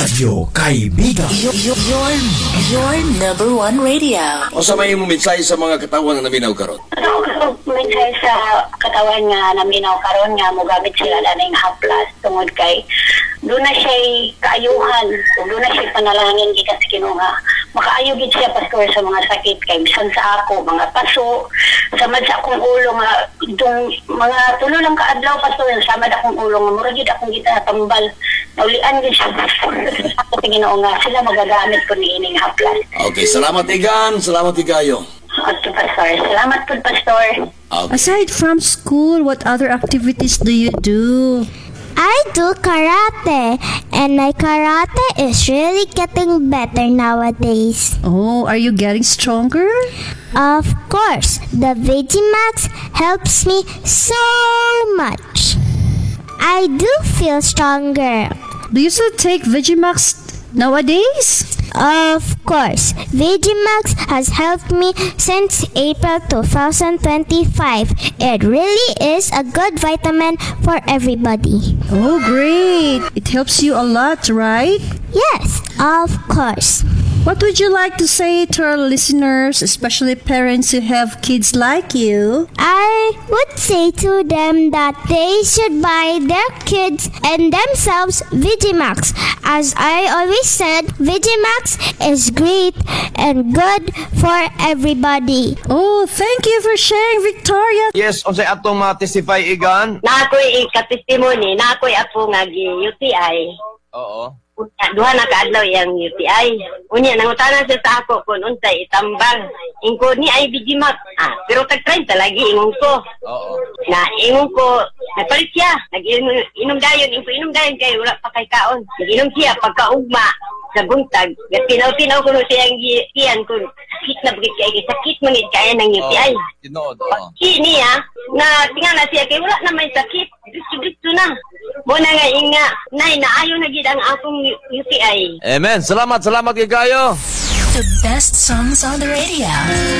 Radyo Kaibigan. Your number one radio. O sa may mensahe sa mga katawan na naminaw karon? Mensahe sa katawan nga naminaw karon nga mogamit sila laning haplas tungod kay doon na siya kaayuhan, doon na siya panalangin gikan sa Ginoo nga makaayo gid siya pastor sa mga sakit kay bisan sa ako mga paso samad sa akong ulo nga itong mga tulo lang kaadlaw pastor samad akong ulo nga mura gid akong gitatambal naulian gid siya ako Ginoo nga sila magagamit ko niining haplas. Okay, salamat Igan, salamat Igayo. Okay, pastor. Salamat po, pastor. Okay. Aside from school, what other activities do you do? I do karate, and my karate is really getting better nowadays. Oh, are you getting stronger? Of course, the Vegimax helps me so much. I do feel stronger. Do you still take Vegimax nowadays? Of course, Vegimax has helped me since April 2025. It really is a good vitamin for everybody. Oh, great. It helps you a lot, right? Yes, of course. What would you like to say to our listeners, especially parents who have kids like you? I would say to them that they should buy their kids and themselves Vegimax. As I always said, Vegimax is great and good for everybody. Oh, thank you for sharing, Victoria. Yes, unsay atong ma-testify Igan? Na ako'y ikatestimony, na ako'y ako nga UTI. Oo. Duha na kaadlaw yang UTI. Unya nangutanan siya sa ako kung unsay itambal. Ingko ni ay Vegimax. Pero tag 30 lagi ingon ko. Oo. Na ingon ko, nagpalit siya. Nag-inom dayon, inom dayon kay wala pa kay kaon. Nag-inom siya pagkaugma sa buntag. Tinaw-tinaw ko siyang giyan ko. Sakit na bagay kaya, sakit mangit kaya ng UTI. Tinood, oo. Niya, na tingala siya kay wala na may sakit. Gusto na. Muna nga inga, nay, naayo na gid ang akong UTI. Amen. Salamat kay kayo. The best songs on the radio.